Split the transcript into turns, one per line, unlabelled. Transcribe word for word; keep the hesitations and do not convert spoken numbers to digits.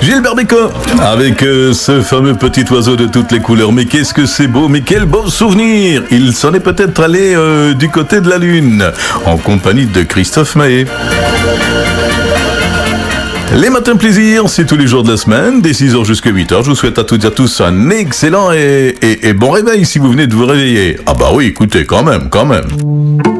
Gilbert Bécaud, avec euh, ce fameux petit oiseau de toutes les couleurs. Mais qu'est-ce que c'est beau, mais quel beau souvenir. Il s'en est peut-être allé euh, du côté de la Lune, en compagnie de Christophe Maé. Les matins plaisir, c'est tous les jours de la semaine, dès six heures jusqu'à huit heures. Je vous souhaite à toutes et à tous un excellent et, et, et bon réveil si vous venez de vous réveiller. Ah bah oui, écoutez, quand même, quand même.